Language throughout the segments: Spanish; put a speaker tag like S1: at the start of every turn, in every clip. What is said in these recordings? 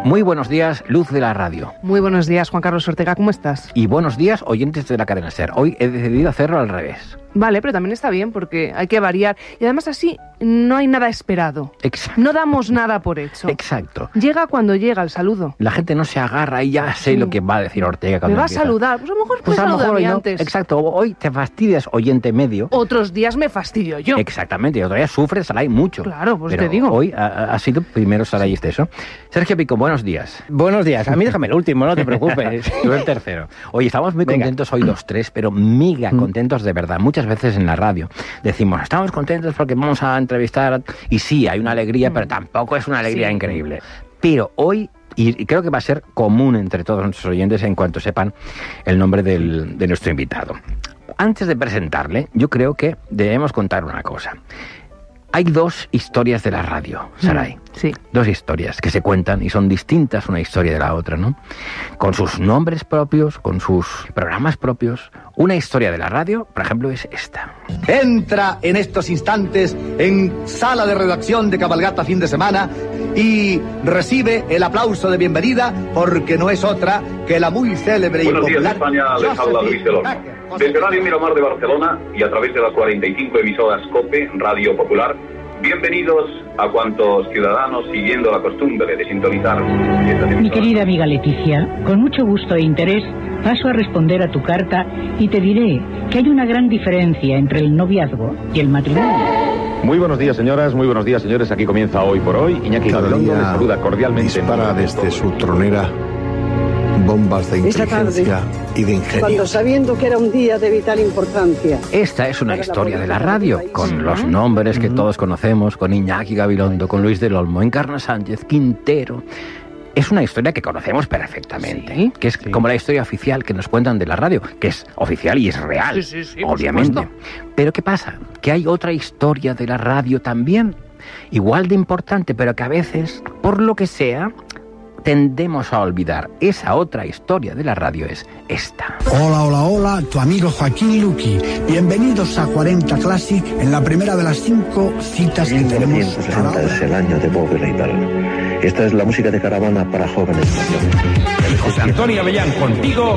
S1: Muy buenos días, luz de la radio.
S2: Muy buenos días, Juan Carlos Ortega, ¿cómo estás?
S1: Y buenos días, oyentes de la cadena SER. Hoy he decidido hacerlo al revés.
S2: Vale, pero también está bien porque hay que variar. Y además así no hay nada esperado.
S1: Exacto.
S2: No damos nada por hecho.
S1: Exacto.
S2: Llega cuando llega el saludo.
S1: La gente no se agarra y ya sé lo que va a decir Ortega cuando
S2: Me va
S1: empieza.
S2: a saludar. Pues a lo mejor
S1: Pues a lo mejor hoy no.
S2: antes.
S1: Exacto. Hoy te fastidias, oyente medio.
S2: Otros días me fastidio yo.
S1: Exactamente. Y otro día sufres, Saray, mucho.
S2: Claro, pues
S1: pero
S2: te digo.
S1: Hoy ha sido primero Saray eso. Sergio Pico, buenos días.
S3: Buenos días. A mí déjame el último, no te preocupes.
S1: Tú el tercero. Oye, estamos muy contentos hoy los tres, pero mega contentos de verdad. Muchas veces en la radio decimos, estamos contentos porque vamos a entrevistar, y sí, hay una alegría, pero tampoco es una alegría increíble. Pero hoy, y creo que va a ser común entre todos nuestros oyentes en cuanto sepan el nombre de nuestro invitado. Antes de presentarle, yo creo que debemos contar una cosa. Hay dos historias de la radio, Saray.
S2: Sí.
S1: Dos historias que se cuentan y son distintas una historia de la otra, ¿no? Con sus nombres propios, con sus programas propios. Una historia de la radio, por ejemplo, es esta.
S4: Entra en estos instantes en sala de redacción de Cabalgata Fin de Semana y recibe el aplauso de bienvenida porque no es otra que la muy célebre y
S5: Buenos
S4: popular...
S5: días, España, les habla Luis del Horno. Desde Radio Miramar de Barcelona y a través de las 45 emisoras COPE, Radio Popular, bienvenidos a cuantos ciudadanos siguiendo la costumbre de sintonizar estas emisoras.
S6: Mi querida amiga Leticia, con mucho gusto e interés paso a responder a tu carta y te diré que hay una gran diferencia entre el noviazgo y el matrimonio.
S7: Muy buenos días, señoras, muy buenos días, señores. Aquí comienza Hoy por Hoy. Iñaki Gabilondo les saluda cordialmente.
S8: Dispara desde su tronera bombas de inteligencia y de ingenio.
S9: Cuando sabiendo que era un día de vital importancia.
S1: Esta es una historia de la radio, con los nombres que todos conocemos, con Iñaki Gabilondo, con Luis del Olmo, Encarna Sánchez, Quintero. Es una historia que conocemos perfectamente, que es como la historia oficial que nos cuentan de la radio, que es oficial y es real, obviamente. Pero ¿qué pasa? Que hay otra historia de la radio también, igual de importante, pero que a veces, por lo que sea, tendemos a olvidar. Esa otra historia de la radio es esta.
S10: Hola, hola, hola, tu amigo Joaquín Luqui. Bienvenidos a 40 Classic, en la primera de las 5 citas que tenemos.
S11: 1960 es el año de Bóveda y tal. Esta es la música de caravana para jóvenes mayores.
S12: José Antonio Avellán, contigo,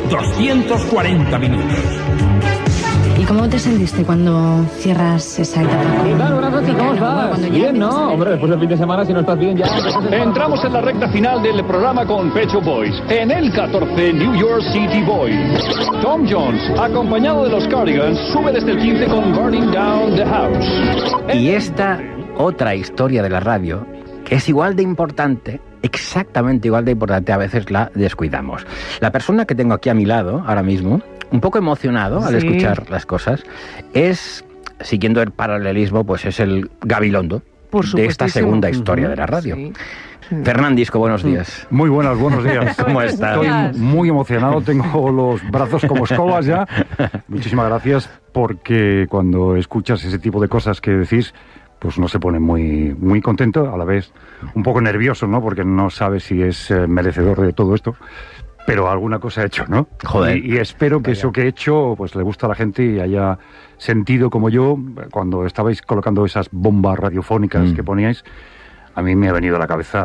S12: 240 minutos.
S13: ¿Y cómo te sentiste cuando cierras esa etapa?
S14: Buenas noches, ¿cómo estás? Bien, ¿no? Hombre, después del fin de semana, si no estás bien ya...
S15: Entramos en la recta final del programa con Pet Shop Boys. En el 14, New York City Boys. Tom Jones, acompañado de los Cardigans, sube desde el 15 con Burning Down the House.
S1: Y esta otra historia de la radio, que es igual de importante, exactamente igual de importante, a veces la descuidamos. La persona que tengo aquí a mi lado, ahora mismo, un poco emocionado al escuchar las cosas, es, siguiendo el paralelismo, pues es el Gabilondo de esta segunda historia de la radio. Fernandisco, buenos días.
S16: Muy buenos días.
S1: ¿Cómo estás?
S16: Estoy muy emocionado, tengo los brazos como escobas ya. Muchísimas gracias, porque cuando escuchas ese tipo de cosas que decís, pues uno se pone muy, muy contento, a la vez un poco nervioso, ¿no? Porque no sabe si es merecedor de todo esto. Pero alguna cosa he hecho, ¿no?
S1: Joder.
S16: Y espero que eso que he hecho pues le guste a la gente y haya sentido como yo cuando estabais colocando esas bombas radiofónicas que poníais. A mí me ha venido a la cabeza